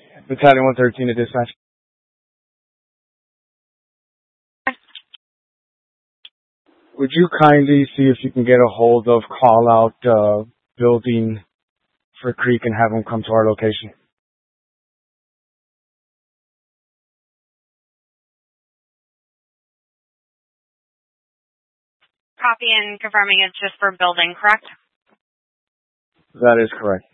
Battalion 113 to dispatch. Would you kindly see if you can get a hold of call out building for Creek and have them come to our location? Copy and confirming it's just for building, correct? That is correct.